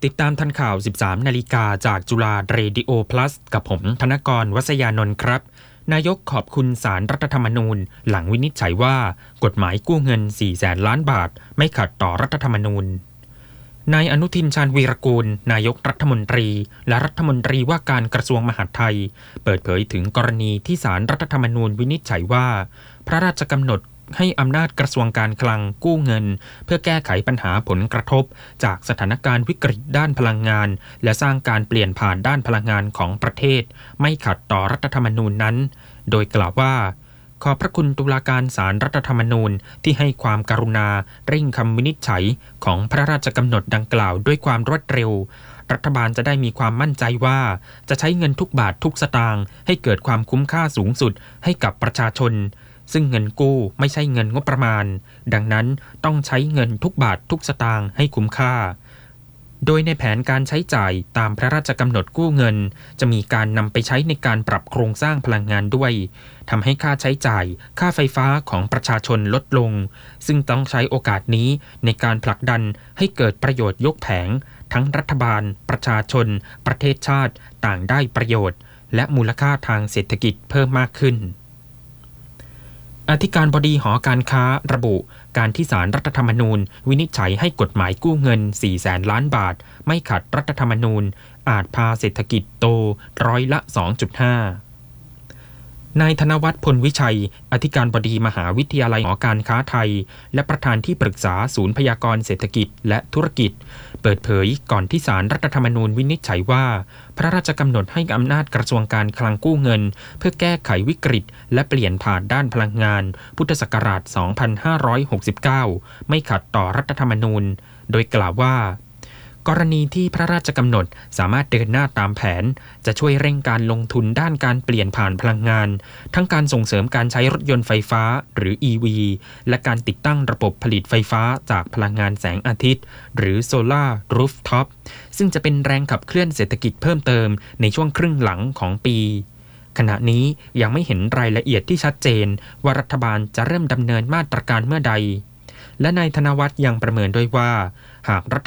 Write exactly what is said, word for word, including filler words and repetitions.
ติดตามทันข่าว สิบสามนาฬิกาจากจุฬาเรดิโอพลัสกับผมธนกร วัษยานนท์ครับนายกขอบคุณศาลรัฐธรรมนูญหลังวินิจฉัยว่ากฎหมายกู้เงิน สี่แสนล้านบาทไม่ขัดต่อรัฐธรรมนูญนายอนุทินชาญวีรกูลนายกรัฐมนตรีและรัฐมนตรีว่าการกระทรวงมหาดไทยเปิดเผยถึงกรณีที่ศาลรัฐธรรมนูญวินิจฉัยว่าพระราชกำหนดให้อำนาจกระทรวงการคลังกู้เงินเพื่อแก้ไขปัญหาผลกระทบจากสถานการณ์วิกฤตด้านพลังงานและสร้างการเปลี่ยนผ่านด้านพลังงานของประเทศไม่ขัดต่อรัฐธรรมนูญนั้นโดยกล่าวว่าขอบพระคุณตุลาการศาลรัฐธรรมนูญที่ให้ความกรุณาเร่งคำวินิจฉัยของพระราชกำหนดดังกล่าวด้วยความรวดเร็วรัฐบาลจะได้มีความมั่นใจว่าจะใช้เงินทุกบาททุกสตางค์ให้เกิดความคุ้มค่าสูงสุดให้กับประชาชนซึ่งเงินกู้ไม่ใช่เงินงบประมาณดังนั้นต้องใช้เงินทุกบาททุกสตางค์ให้คุ้มค่าโดยในแผนการใช้จ่ายตามพระราชกำหนดกู้เงินจะมีการนำไปใช้ในการปรับโครงสร้างพลังงานด้วยทำให้ค่าใช้จ่ายค่าไฟฟ้าของประชาชนลดลงซึ่งต้องใช้โอกาสนี้ในการผลักดันให้เกิดประโยชน์ยกแผงทั้งรัฐบาลประชาชนประเทศชาติต่างได้ประโยชน์และมูลค่าทางเศรษฐกิจเพิ่มมากขึ้นอธิการบดีหอการค้าระบุการที่ศาลรัฐธรรมนูญวินิจฉัยให้กฎหมายกู้เงิน สี่แสนล้านบาทไม่ขัดรัฐธรรมนูญอาจพาเศรษฐกิจโตร้อยละ สองจุดห้านายธนวัฒน์พลวิชัยอธิการบดีมหาวิทยาลัยหอการค้าไทยและประธานที่ปรึกษาศูนย์พยากรณ์เศรษฐกิจและธุรกิจเปิดเผยก่อนที่ศาลรัฐธรรมนูญวินิจฉัยว่าพระราชกำหนดให้อำนาจกระทรวงการคลังกู้เงินเพื่อแก้ไขวิกฤตและเปลี่ยนผ่านด้านพลังงานพุทธศักราช สองพันห้าร้อยหกสิบเก้า ไม่ขัดต่อรัฐธรรมนูญโดยกล่าวว่ากรณีที่พระราชกำหนดสามารถเดินหน้าตามแผนจะช่วยเร่งการลงทุนด้านการเปลี่ยนผ่านพลังงานทั้งการส่งเสริมการใช้รถยนต์ไฟฟ้าหรือ อี วี และการติดตั้งระบบผลิตไฟฟ้าจากพลังงานแสงอาทิตย์หรือ Solar Rooftop ซึ่งจะเป็นแรงขับเคลื่อนเศรษฐกิจเพิ่มเติมในช่วงครึ่งหลังของปีขณะนี้ยังไม่เห็นรายละเอียดที่ชัดเจนว่ารัฐบาลจะเริ่มดำเนินมาตรการเมื่อใดและนายธนวัฒน์ยังประเมินด้วยว่าหากรัฐ